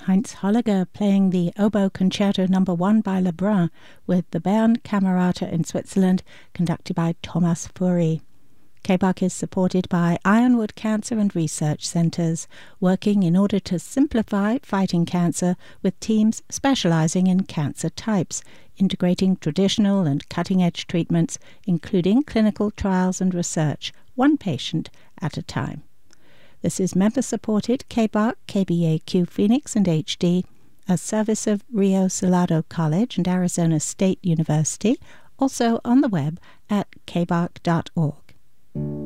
Heinz Holliger playing the Oboe Concerto No. 1 by Lebrun with the Bern Camerata in Switzerland, conducted by Thomas Furey. KBAC is supported by Ironwood Cancer and Research Centres, working in order to simplify fighting cancer with teams specialising in cancer types, integrating traditional and cutting-edge treatments, including clinical trials and research, one patient at a time. This is member-supported KBAC, KBAQ Phoenix and HD, a service of Rio Salado College and Arizona State University, also on the web at kbac.org.